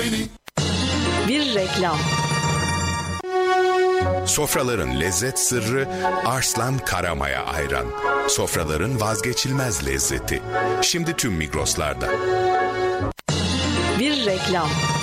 Bir reklam. Sofraların lezzet sırrı Arslan Karamaya Ayran. Sofraların vazgeçilmez lezzeti. Şimdi tüm Migros'larda. Bir reklam.